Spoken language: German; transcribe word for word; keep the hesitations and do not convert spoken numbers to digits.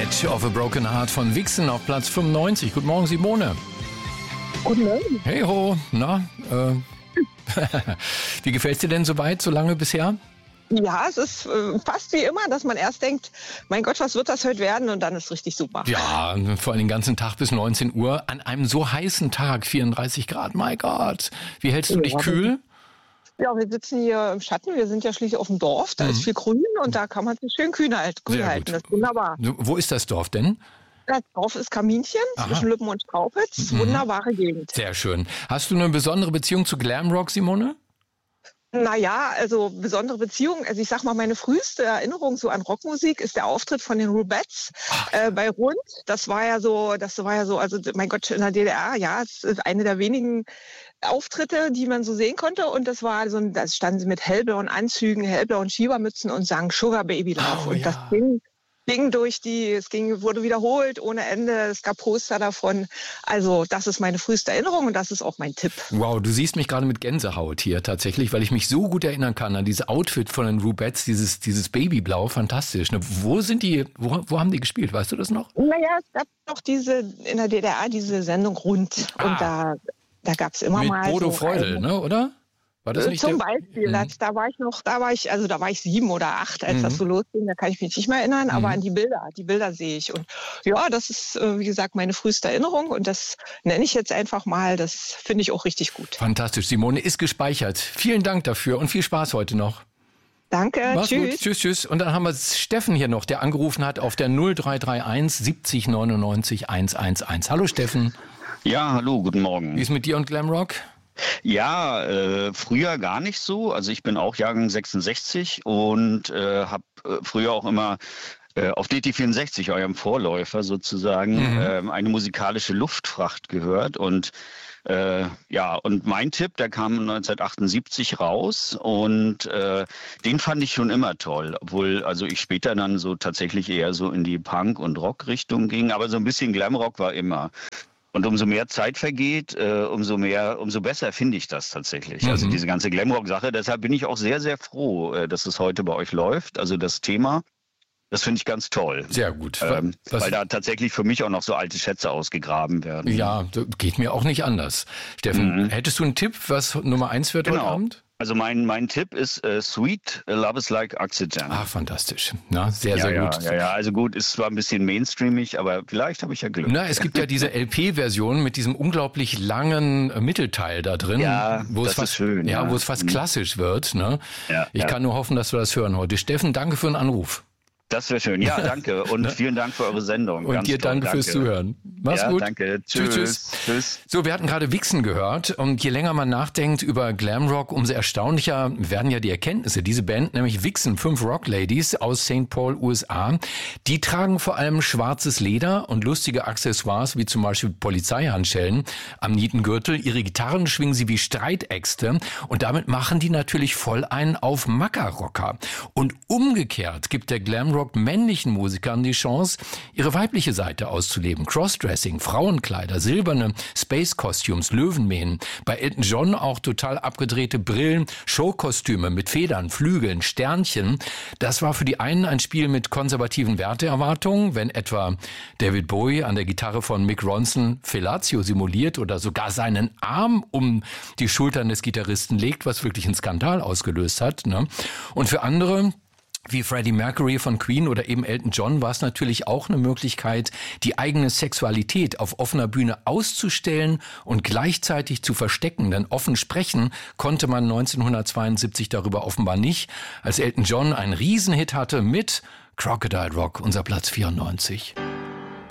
Bridge of a Broken Heart von Vixen auf Platz fünfundneunzig. Guten Morgen, Simone. Guten Morgen. Hey ho, na, äh, wie gefällt's dir denn soweit, so lange bisher? Ja, es ist äh, fast wie immer, dass man erst denkt, mein Gott, was wird das heute werden? Und dann ist richtig super. Ja, vor allem den ganzen Tag bis neunzehn Uhr an einem so heißen Tag, vierunddreißig Grad, mein Gott. Wie hältst du Ja, dich kühl? Ja, wir sitzen hier im Schatten. Wir sind ja schließlich auf dem Dorf. Da mhm. ist viel Grün und da kann man sich schön kühl halten. Kühl halten. Das ist wunderbar. Wo ist das Dorf denn? Das Dorf ist Kaminchen Aha. zwischen Lübben und Straupitz. Mhm. Wunderbare Gegend. Sehr schön. Hast du eine besondere Beziehung zu Glamrock, Simone? Naja, also besondere Beziehung. Also ich sag mal, meine früheste Erinnerung so an Rockmusik ist der Auftritt von den Rubettes äh, bei Rund. Das war ja so, das war ja so, also mein Gott, in der D D R, ja, es ist eine der wenigen Auftritte, die man so sehen konnte. Und das war so, da standen sie mit hellblauen Anzügen, hellblauen Schiebermützen und sangen Sugar Baby Love. Oh, und ja. das ging, ging durch die, es ging, wurde wiederholt ohne Ende. Es gab Poster davon. Also das ist meine früheste Erinnerung und das ist auch mein Tipp. Wow, du siehst mich gerade mit Gänsehaut hier tatsächlich, weil ich mich so gut erinnern kann an dieses Outfit von den Rubettes, dieses, dieses Babyblau, fantastisch. Ne? Wo sind die, wo, wo haben die gespielt? Weißt du das noch? Naja, es gab noch diese, in der D D R diese Sendung Rund. Ah. Und da, da gab es immer mit mal Bodo so Freudl, eine, ne, oder? War das nicht Zum der? Beispiel, Mhm. das, da war ich noch, da war ich, also da war ich sieben oder acht, als Mhm. das so losging, da kann ich mich nicht mehr erinnern, Mhm. aber an die Bilder, die Bilder sehe ich. Und ja, das ist, äh, wie gesagt, meine früheste Erinnerung und das nenne ich jetzt einfach mal, das finde ich auch richtig gut. Fantastisch, Simone, ist gespeichert. Vielen Dank dafür und viel Spaß heute noch. Danke, Mach's tschüss. gut, tschüss, tschüss. Und dann haben wir Steffen hier noch, der angerufen hat auf der null drei drei eins siebzig neunundneunzig hundertelf. Hallo Steffen. Ja, hallo, guten Morgen. Wie ist mit dir und Glamrock? Ja, äh, früher gar nicht so. Also ich bin auch Jahrgang sechsundsechzig und äh, habe äh, früher auch immer äh, auf D T vierundsechzig, eurem Vorläufer sozusagen, mhm. äh, eine musikalische Luftfracht gehört. Und äh, ja, und mein Tipp, der kam neunzehnhundertachtundsiebzig raus und äh, den fand ich schon immer toll. Obwohl also ich später dann so tatsächlich eher so in die Punk- und Rock-Richtung ging. Aber so ein bisschen Glamrock war immer. Und umso mehr Zeit vergeht, äh, umso mehr, umso besser finde ich das tatsächlich. Mhm. Also diese ganze Glamrock-Sache. Deshalb bin ich auch sehr, sehr froh, äh, dass es heute bei euch läuft. Also das Thema, das finde ich ganz toll. Sehr gut. Ähm, Was, weil da tatsächlich für mich auch noch so alte Schätze ausgegraben werden. Ja, geht mir auch nicht anders. Steffen, mhm. hättest du einen Tipp, was Nummer eins wird genau. heute Abend? Also mein, mein Tipp ist äh, Sweet Love is Like Oxygen. Ah, fantastisch. Na, sehr, ja, sehr ja, gut. Ja, ja, also gut, ist zwar ein bisschen mainstreamig, aber vielleicht habe ich ja Glück. Na, es gibt ja diese L P-Version mit diesem unglaublich langen Mittelteil da drin, ja, wo es das fast, ist schön, ja, ja. wo es fast mhm. klassisch wird. Ne? Ja, ich ja. kann nur hoffen, dass wir das hören heute. Steffen, danke für den Anruf. Das wäre schön. Ja, danke. Und vielen Dank für eure Sendung. Und Ganz dir toll. danke, danke fürs Zuhören. Mach's ja, gut. Danke. Tschüss, tschüss. Tschüss. So, wir hatten gerade Vixen gehört. Und je länger man nachdenkt über Glamrock, umso erstaunlicher werden ja die Erkenntnisse. Diese Band, nämlich Vixen, fünf Rock-Ladies aus Saint Paul, U S A, die tragen vor allem schwarzes Leder und lustige Accessoires, wie zum Beispiel Polizeihandschellen am Nietengürtel. Ihre Gitarren schwingen sie wie Streitäxte. Und damit machen die natürlich voll einen auf Macker-Rocker. Und umgekehrt gibt der Glamrock männlichen Musikern die Chance, ihre weibliche Seite auszuleben. Crossdressing, Frauenkleider, silberne Space-Costumes, Löwenmähen. Bei Elton John auch total abgedrehte Brillen, Showkostüme mit Federn, Flügeln, Sternchen. Das war für die einen ein Spiel mit konservativen Werteerwartungen, wenn etwa David Bowie an der Gitarre von Mick Ronson Fellatio simuliert oder sogar seinen Arm um die Schultern des Gitarristen legt, was wirklich einen Skandal ausgelöst hat. Ne? Und für andere, wie Freddie Mercury von Queen oder eben Elton John, war es natürlich auch eine Möglichkeit, die eigene Sexualität auf offener Bühne auszustellen und gleichzeitig zu verstecken. Denn offen sprechen konnte man neunzehnhundertzweiundsiebzig darüber offenbar nicht, als Elton John einen Riesenhit hatte mit Crocodile Rock, unser Platz vierundneunzig.